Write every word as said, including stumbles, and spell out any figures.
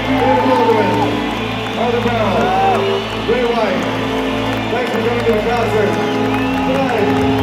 David Wildman, Arthur Barrow, Ray White. Thanks for coming to the concert tonight.